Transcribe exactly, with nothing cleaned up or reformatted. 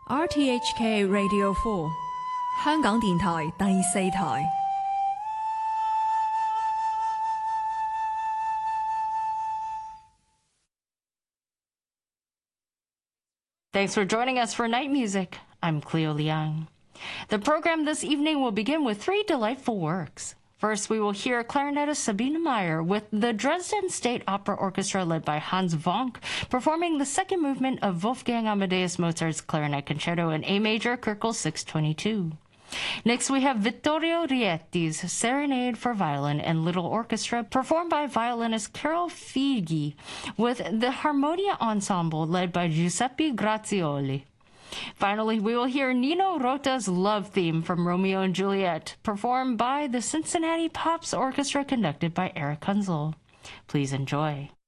R T H K Radio four， 香港電台第四台。 Thanks for joining us for Night Music. I'm Cleo Liang. The program this evening will begin with three delightful works. First, we will hear clarinetist Sabine Meyer with the Dresden State Opera Orchestra led by Hans Vonk performing the second movement of Wolfgang Amadeus Mozart's Clarinet Concerto in A major, Köchel six twenty-two. Next, we have Vittorio Rietti's Serenade for Violin and Little Orchestra, performed by violinist Carol Figi, with the Harmonia Ensemble led by Giuseppe Grazioli. Finally, we will hear Nino Rota's Love Theme from Romeo and Juliet, performed by the Cincinnati Pops Orchestra, conducted by Eric Kunzel. Please enjoy.